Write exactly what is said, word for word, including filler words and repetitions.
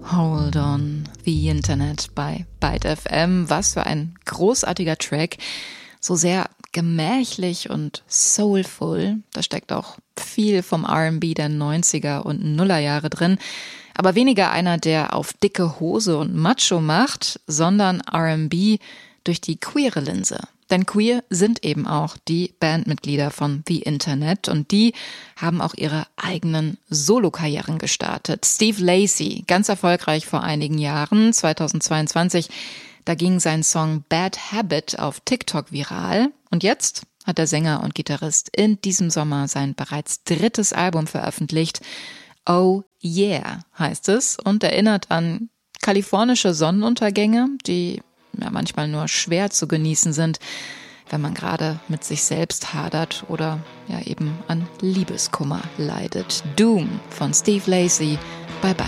Hold on, The Internet bei Byte F M. Was für ein großartiger Track. So sehr gemächlich und soulful. Da steckt auch viel vom R and B der neunziger und Nullerjahre drin. Aber weniger einer, der auf dicke Hose und Macho macht, sondern R and B durch die queere Linse. Denn queer sind eben auch die Bandmitglieder von The Internet und die haben auch ihre eigenen Solokarrieren gestartet. Steve Lacy, ganz erfolgreich vor einigen Jahren, zweitausendzweiundzwanzig, da ging sein Song Bad Habit auf TikTok viral. Und jetzt hat der Sänger und Gitarrist in diesem Sommer sein bereits drittes Album veröffentlicht. Oh Yeah heißt es und erinnert an kalifornische Sonnenuntergänge, die ja manchmal nur schwer zu genießen sind, wenn man gerade mit sich selbst hadert oder ja eben an Liebeskummer leidet. Doom von Steve Lacy bei